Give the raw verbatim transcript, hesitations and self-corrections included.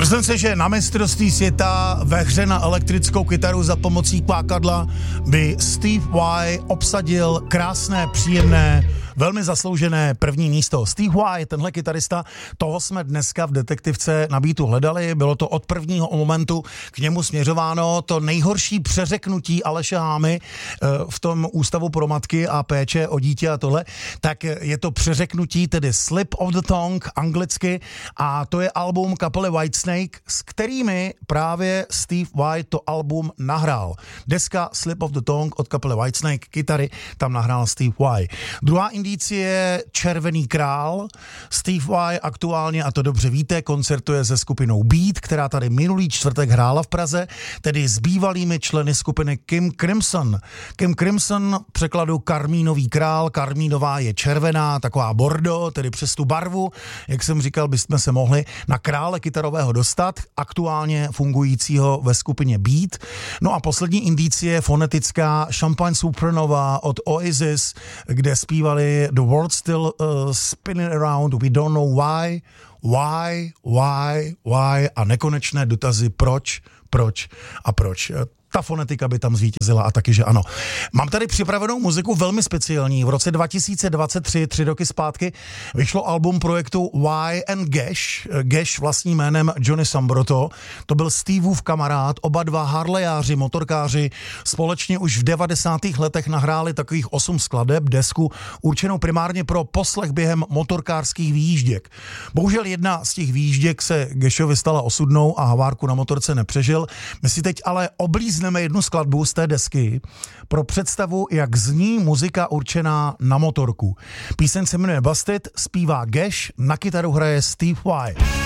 Myslím si, že na mistrovství světa ve hře na elektrickou kytaru za pomocí kvákadla by Steve Vai obsadil krásné, příjemné, velmi zasloužené první místo. Steve Vai, tenhle kytarista, toho jsme dneska v Detektivce na Beatu hledali, bylo to od prvního momentu k němu směřováno, to nejhorší přeřeknutí Aleše Hámy v tom ústavu pro matky a péče o dítě a tohle, tak je to přeřeknutí, tedy Slip of the Tongue anglicky, a to je album kapely Whitesnake, s kterými právě Steve Vai to album nahrál. Deska Slip of the Tongue od kapely Whitesnake, kytary, tam nahrál Steve Vai. Druhá indicie Červený král. Steve Vai aktuálně, a to dobře víte, koncertuje se skupinou Beat, která tady minulý čtvrtek hrála v Praze, tedy s bývalými členy skupiny Kim Crimson. Kim Crimson, v překladu Karmínový král, karmínová je červená, taková bordo, tedy přes tu barvu, jak jsem říkal, bychom se mohli na krále kytarového dostat, aktuálně fungujícího ve skupině Beat. No a poslední indicie fonetická Champagne Supernova od Oasis, kde zpívali The World Still uh, Spinning Around, We Don't Know Why, Why, Why, Why a nekonečné dotazy proč, proč a proč. Ta fonetika by tam zvítězila a taky, že ano. Mám tady připravenou muziku velmi speciální. V roce dva tisíce dvacet tři, tři roky zpátky, vyšlo album projektu Y and Gash. Gash vlastním jménem Johnny Sambroto. To byl Steveův kamarád, oba dva harlejáři, motorkáři. Společně už v devadesátých letech nahráli takových osm skladeb, desku určenou primárně pro poslech během motorkářských výjížděk. Bohužel jedna z těch výjížděk se Gashovi stala osudnou a havárku na motorce nepřežil. My si teď ale oblízíme jednu skladbu z té desky pro představu, jak zní muzika určená na motorku. Píseň se jmenuje Busted, zpívá Gash, na kytaru hraje Steve Vai.